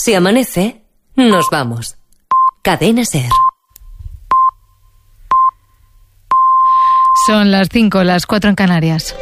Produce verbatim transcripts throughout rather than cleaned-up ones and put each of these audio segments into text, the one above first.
Si amanece, nos vamos. Cadena SER. Son las cinco, las cuatro en Canarias.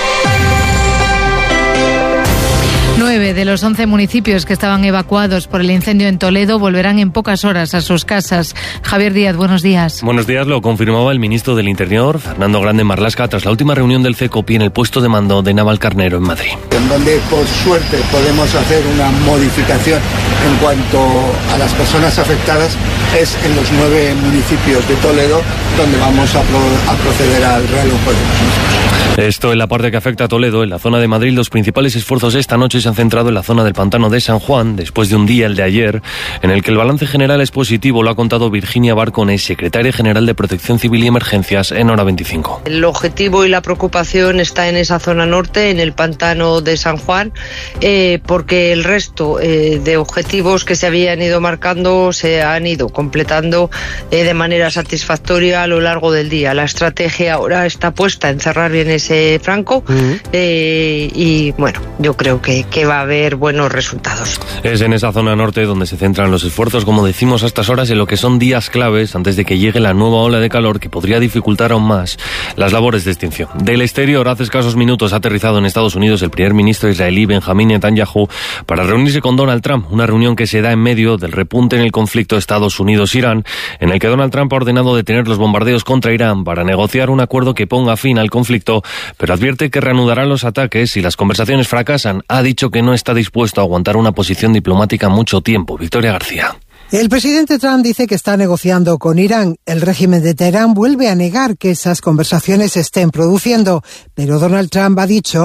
Nueve de los once municipios que estaban evacuados por el incendio en Toledo volverán en pocas horas a sus casas. Javier Díaz, buenos días. Buenos días, lo confirmaba el ministro del Interior, Fernando Grande Marlaska, tras la última reunión del CECOPI en el puesto de mando de Navalcarnero en Madrid. En donde, por suerte, podemos hacer una modificación en cuanto a las personas afectadas es en los nueve municipios de Toledo, donde vamos a, pro- a proceder al reloj. Esto en la parte que afecta a Toledo. En la zona de Madrid, los principales esfuerzos esta noche se han centrado en la zona del pantano de San Juan, después de un día, el de ayer, en el que el balance general es positivo. Lo ha contado Virginia Barcones, secretaria general de Protección Civil y Emergencias en Hora veinticinco. El objetivo y la preocupación está en esa zona norte, en el pantano de San Juan, eh, porque el resto eh, de objetivos que se habían ido marcando se han ido completando eh, de manera satisfactoria a lo largo del día. La estrategia ahora está puesta en cerrar bien ese franco uh-huh. eh, y bueno, yo creo que, que va a haber buenos resultados. Es en esa zona norte donde se centran los esfuerzos, como decimos a estas horas, en lo que son días claves antes de que llegue la nueva ola de calor que podría dificultar aún más las labores de extinción. Del exterior, hace escasos minutos ha aterrizado en Estados Unidos el primer ministro israelí Benjamín Netanyahu para reunirse con Donald Trump, una reunión que se da en medio del repunte en el conflicto Estados Unidos-Irán, en el que Donald Trump ha ordenado detener los bombardeos contra Irán para negociar un acuerdo que ponga fin al conflicto, pero advierte que reanudará los ataques si las conversaciones fracasan. Ha dicho que no está dispuesto a aguantar una posición diplomática mucho tiempo. Victoria García. El presidente Trump dice que está negociando con Irán. El régimen de Teherán vuelve a negar que esas conversaciones se estén produciendo, pero Donald Trump ha dicho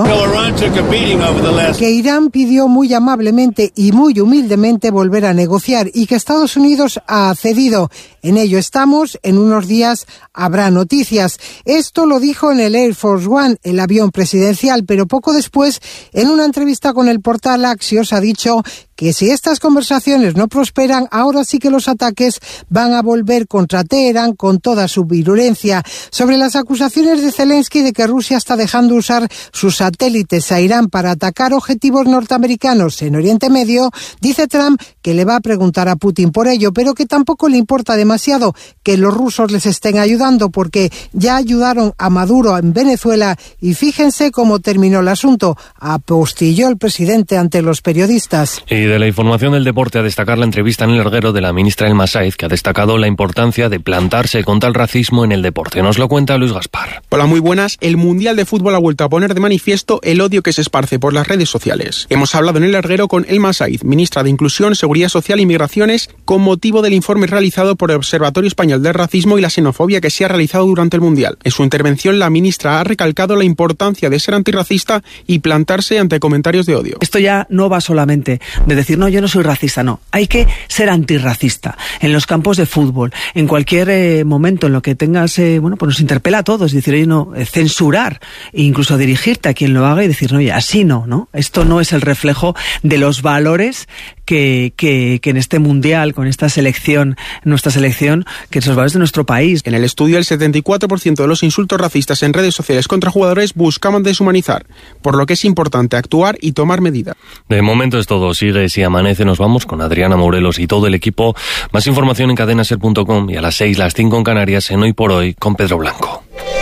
que Irán pidió muy amablemente y muy humildemente volver a negociar y que Estados Unidos ha cedido. En ello estamos, en unos días habrá noticias. Esto lo dijo en el Air Force One, el avión presidencial, pero poco después, en una entrevista con el portal Axios, ha dicho que si estas conversaciones no prosperan, ahora sí que los ataques van a volver contra Teherán con toda su virulencia. Sobre las acusaciones de Zelensky de que Rusia está dejando usar sus satélites a Irán para atacar objetivos norteamericanos en Oriente Medio, dice Trump que le va a preguntar a Putin por ello, pero que tampoco le importa demasiado que los rusos les estén ayudando porque ya ayudaron a Maduro en Venezuela y fíjense cómo terminó el asunto. Apostilló el presidente ante los periodistas. Y de la información del deporte, a destacar la entrevista en El Larguero de la ministra Elma Sáez, que ha destacado la importancia de plantarse contra el racismo en el deporte. Nos lo cuenta Luis Gaspar. Hola, muy buenas. El Mundial de Fútbol ha vuelto a poner de manifiesto el odio que se esparce por las redes sociales. Hemos hablado en El Larguero con Elma Sáez, ministra de Inclusión, Seguridad Social y Migraciones, con motivo del informe realizado por el Observatorio Español del Racismo y la Xenofobia que se ha realizado durante el Mundial. En su intervención, la ministra ha recalcado la importancia de ser antirracista y plantarse ante comentarios de odio. Esto ya no va solamente de decir, no, yo no soy racista, no. Hay que ser antirracista en los campos de fútbol, en cualquier eh, momento en lo que tengas, eh, bueno, pues nos interpela a todos, decir, oye, no, eh, censurar e incluso dirigirte a quien lo haga y decir, no, oye, así no, ¿no? Esto no es el reflejo de los valores que, que, que en este mundial, con esta selección, nuestra selección, que son los valores de nuestro país. En el estudio, el setenta y cuatro por ciento de los insultos racistas en redes sociales contra jugadores buscaban deshumanizar, por lo que es importante actuar y tomar medidas. De momento es todo. Sigue Si Amanece. Nos vamos con Adriana Morelos y todo el equipo. Más información en cadena ser punto com y a las seis, las cinco en Canarias, en Hoy por Hoy, con Pedro Blanco.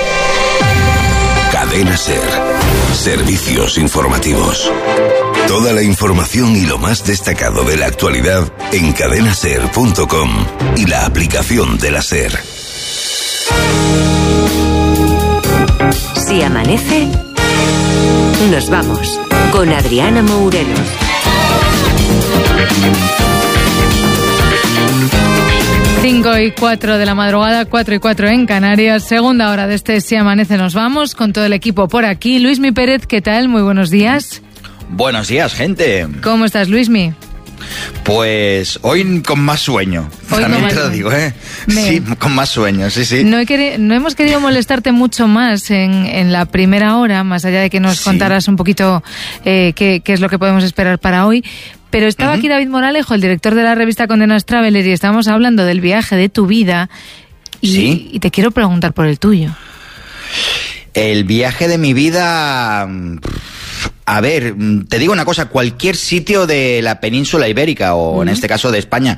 Cadena SER. Servicios informativos. Toda la información y lo más destacado de la actualidad en cadena ser punto com y la aplicación de la SER. Si amanece, nos vamos con Adriana Morelos. Cinco y cuatro de la madrugada, cuatro y cuatro en Canarias, segunda hora de este Si Amanece Nos Vamos, con todo el equipo por aquí. Luismi Pérez, ¿qué tal? Muy buenos días. Buenos días, gente. ¿Cómo estás, Luismi? Pues hoy con más sueño, hoy también te lo digo, ¿eh? Me... Sí, con más sueño, sí, sí. No, he queri... no hemos querido molestarte mucho más en, en la primera hora, más allá de que nos sí. contaras un poquito eh, qué, qué es lo que podemos esperar para hoy. Pero estaba uh-huh. aquí David Moralejo, el director de la revista Condenas Traveler, y estábamos hablando del viaje de tu vida. Y, ¿Sí? y te quiero preguntar por el tuyo. El viaje de mi vida... a ver, te digo una cosa, cualquier sitio de la península ibérica, o uh-huh. en este caso de España,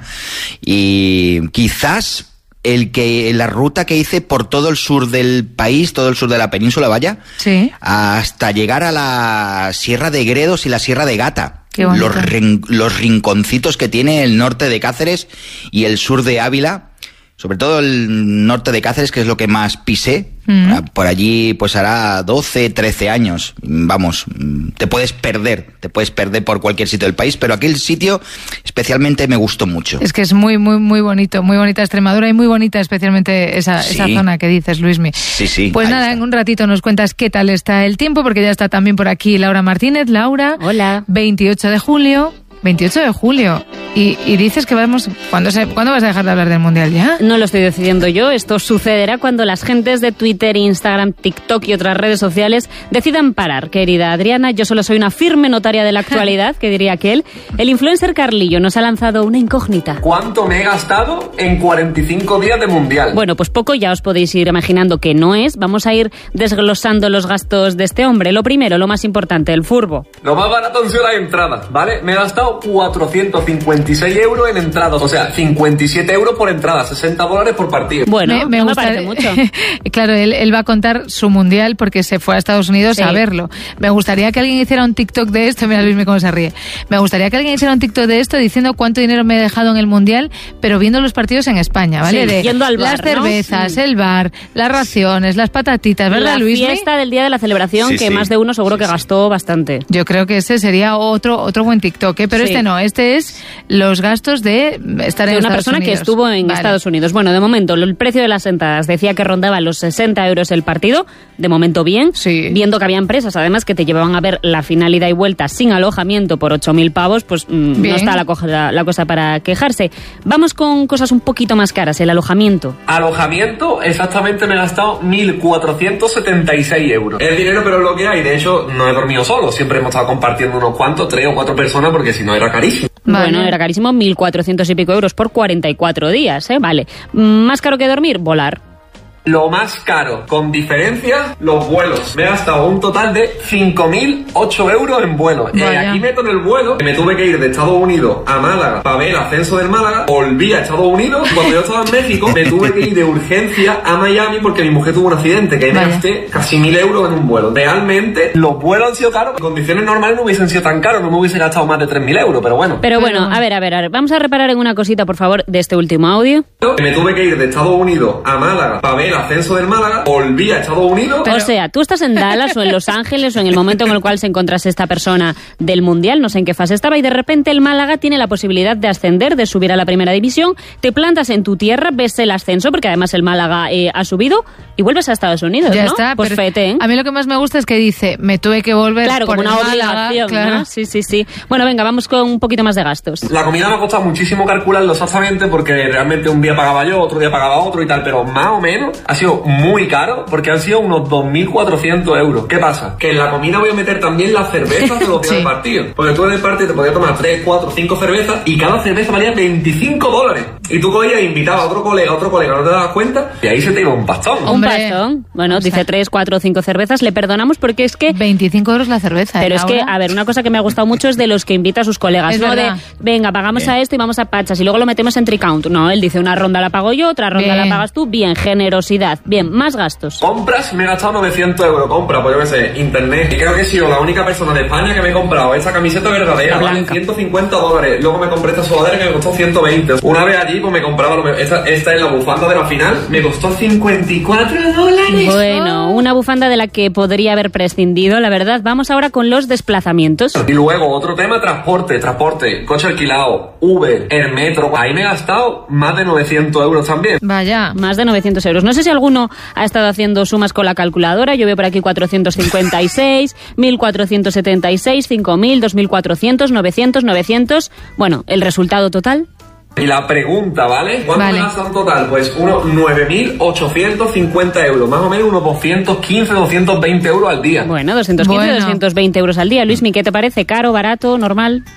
y quizás el que la ruta que hice por todo el sur del país, todo el sur de la península, vaya, sí. hasta llegar a la Sierra de Gredos y la Sierra de Gata. Los, rin, los rinconcitos que tiene el norte de Cáceres y el sur de Ávila, sobre todo el norte de Cáceres, que es lo que más pisé. Mm. Por allí pues hará doce, trece años. Vamos, te puedes perder, te puedes perder por cualquier sitio del país, pero aquel sitio especialmente me gustó mucho. Es que es muy, muy, muy bonito, muy bonita Extremadura y muy bonita especialmente esa, sí. esa zona que dices, Luismi. Sí, sí. Pues nada, está. En un ratito nos cuentas qué tal está el tiempo, porque ya está también por aquí Laura Martínez. Laura. Hola. veintiocho de julio. veintiocho de julio. Y, y dices que vamos... ¿cuándo, se, ¿Cuándo vas a dejar de hablar del Mundial ya? No lo estoy decidiendo yo. Esto sucederá cuando las gentes de Twitter, Instagram, TikTok y otras redes sociales decidan parar. Querida Adriana, yo solo soy una firme notaria de la actualidad, que diría aquel. El influencer Carlillo nos ha lanzado una incógnita. ¿Cuánto me he gastado en cuarenta y cinco días de Mundial? Bueno, pues poco ya os podéis ir imaginando que no es. Vamos a ir desglosando los gastos de este hombre. Lo primero, lo más importante, el furbo. Lo más barato han sido las entradas, ¿vale? Me he gastado cuatrocientos cincuenta y seis euros en entradas, o sea, cincuenta y siete euros por entrada, sesenta dólares por partido. Bueno, me, me, no gusta, me parece mucho. Claro, él, él va a contar su Mundial porque se fue a Estados Unidos sí. a verlo. Me gustaría que alguien hiciera un TikTok de esto, mira Luis, cómo se ríe. Me gustaría que alguien hiciera un TikTok de esto diciendo cuánto dinero me he dejado en el Mundial, pero viendo los partidos en España, ¿vale? Sí, de yendo al bar, las cervezas, ¿no? el bar, las raciones, las patatitas, ¿verdad, Luis? La fiesta del día de la celebración, sí, que sí. más de uno seguro sí, que gastó sí. bastante. Yo creo que ese sería otro otro buen TikTok, ¿eh? Pero sí. este no, este es los gastos de estar de en una Estados persona Unidos. que estuvo en vale. Estados Unidos. Bueno, de momento, el precio de las entradas decía que rondaba los sesenta euros el partido. De momento bien. Sí. Viendo que había empresas, además, que te llevaban a ver la final ida y vuelta sin alojamiento por ocho mil pavos, pues mmm, no está la, la, la cosa para quejarse. Vamos con cosas un poquito más caras, el alojamiento. Alojamiento, exactamente me he gastado mil cuatrocientos setenta y seis euros. Es dinero, pero es lo que hay. De hecho, no he dormido solo. Siempre hemos estado compartiendo unos cuantos, tres o cuatro personas, porque si no era carísimo. Vale. Bueno, era carísimo, mil cuatrocientos y pico euros por cuarenta y cuatro días, ¿eh? Vale. ¿Más caro que dormir? Volar. Lo más caro, con diferencia, los vuelos. Me he gastado un total de cinco mil ocho euros en vuelos. Eh, aquí meto en el vuelo, me tuve que ir de Estados Unidos a Málaga para ver el ascenso del Málaga. Volví a Estados Unidos. Cuando yo estaba en México, me tuve que ir de urgencia a Miami porque mi mujer tuvo un accidente, que ahí me gasté casi mil euros en un vuelo. Realmente, los vuelos han sido caros. En condiciones normales no hubiesen sido tan caros, no me hubiese gastado más de tres mil euros, pero bueno. Pero bueno, a ver, a ver, a ver, vamos a reparar en una cosita, por favor, de este último audio. Me tuve que ir de Estados Unidos a Málaga para ver el ascenso del Málaga, volví a Estados Unidos. Pero... O sea, tú estás en Dallas o en Los Ángeles o en el momento en el cual se encontrase esta persona del Mundial, no sé en qué fase estaba, y de repente el Málaga tiene la posibilidad de ascender, de subir a la primera división, te plantas en tu tierra, ves el ascenso, porque además el Málaga eh, ha subido, y vuelves a Estados Unidos, ya ¿no? Está, pues fete, ¿eh? A mí lo que más me gusta es que dice, me tuve que volver claro, por como una obligación, claro. ¿no? Sí, sí, sí. Bueno, venga, vamos con un poquito más de gastos. La comida me ha costado muchísimo calcularlo exactamente, porque realmente un día pagaba yo, otro día pagaba otro y tal, pero más o menos ha sido muy caro, porque han sido unos dos mil cuatrocientos euros. ¿Qué pasa? Que en la comida voy a meter también las cervezas de los días sí. del partido. Porque tú en el partido te podías tomar tres, cuatro, cinco cervezas y cada cerveza valía veinticinco dólares. Y tú cogías e invitabas a otro colega, a otro colega, no te dabas cuenta, y ahí se te iba un pastón. Un pastón. Bueno, o sea, dice tres, cuatro, cinco cervezas, le perdonamos porque es que... veinticinco euros la cerveza. Pero ¿eh, es que, a ver, una cosa que me ha gustado mucho es de los que invita a sus colegas. Es no verdad. de, venga, pagamos bien. a esto y vamos a Pachas y luego lo metemos en tricount. No, él dice, una ronda la pago yo, otra ronda bien. la pagas tú. Bien, generosidad. Bien, más gastos. Compras, me he gastado novecientos euros. Compra, pues yo qué sé, internet. Y creo que he sido la única persona de España que me he comprado esa camiseta verdadera. Vale ciento cincuenta dólares. Luego me compré esta sudadera que me costó ciento veinte. Una vez allí, pues me compraba... Lo me... Esta, esta es la bufanda de la final. Me costó cincuenta y cuatro dólares. Bueno, una bufanda de la que podría haber prescindido, la verdad. Vamos ahora con los desplazamientos. Y luego, otro tema, transporte. Transporte, coche alquilado, Uber, el metro. Ahí me he gastado más de novecientos euros también. Vaya. Más de novecientos euros. No sé si alguno ha estado haciendo sumas con la calculadora. Yo veo por aquí cuatrocientos cincuenta y seis, mil cuatrocientos setenta y seis, cinco mil, dos mil cuatrocientos, novecientos, novecientos. Bueno, el resultado total... Y la pregunta, ¿vale? ¿Cuánto vale. me gasta en total? Pues unos nueve mil ochocientos cincuenta euros, más o menos unos doscientos quince, doscientos veinte euros al día. Bueno, doscientos quince, bueno. doscientos veinte euros al día. Luismi, ¿qué te parece? ¿Caro, barato, normal?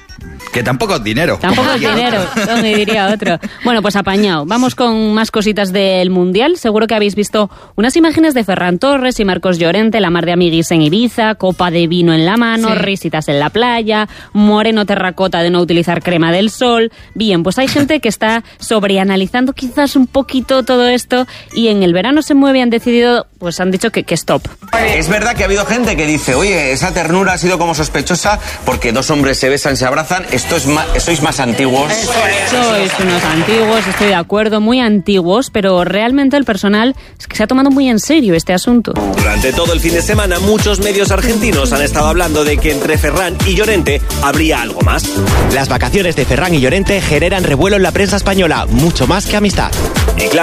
Que tampoco es dinero. Tampoco es dinero, no me diría otro. Bueno, pues apañado. Vamos con más cositas del Mundial. Seguro que habéis visto unas imágenes de Ferran Torres y Marcos Llorente, la mar de amiguis en Ibiza, copa de vino en la mano, sí. risitas en la playa, moreno terracota de no utilizar crema del sol. Bien, pues hay gente que está sobreanalizando quizás un poquito todo esto y en el verano se mueve y han decidido, pues han dicho que, que stop. Es verdad que ha habido gente que dice, oye, esa ternura ha sido como sospechosa porque dos hombres se besan, se abrazan, esto es más, sois más antiguos. Sois unos antiguos, estoy de acuerdo, muy antiguos, pero realmente el personal es que se ha tomado muy en serio este asunto. Durante todo el fin de semana, muchos medios argentinos han estado hablando de que entre Ferran y Llorente habría algo más. Las vacaciones de Ferran y Llorente generan revuelo en la prensa española, mucho más que amistad. Y claro,